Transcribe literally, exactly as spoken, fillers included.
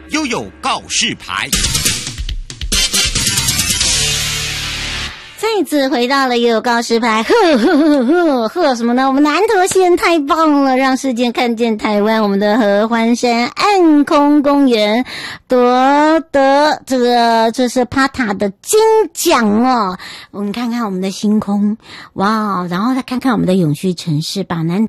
悠悠告示牌。 再次回到了也有告示牌，呵呵呵呵呵什么呢？我们南投县太棒了，让世界看见台湾，我们的合欢山暗空公园夺得这个这是帕塔的金奖哦。我们看看我们的星空，哇，然后再看看我们的永续城市，把南